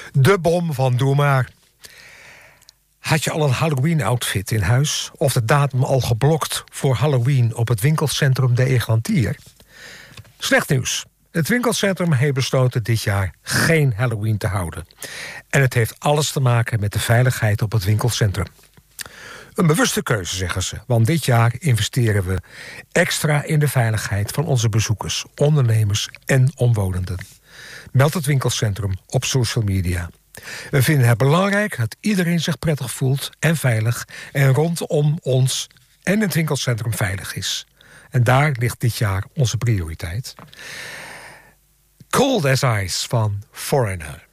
De bom van Doe Maar. Had je al een Halloween-outfit in huis? Of de datum al geblokt voor Halloween op het winkelcentrum De Eglantier? Slecht nieuws. Het winkelcentrum heeft besloten dit jaar geen Halloween te houden. En het heeft alles te maken met de veiligheid op het winkelcentrum. Een bewuste keuze, zeggen ze, want dit jaar investeren we extra in de veiligheid van onze bezoekers, ondernemers en omwonenden. Meld het winkelcentrum op social media. We vinden het belangrijk dat iedereen zich prettig voelt en veilig en rondom ons en het winkelcentrum veilig is. En daar ligt dit jaar onze prioriteit. Cold as Ice van Foreigner.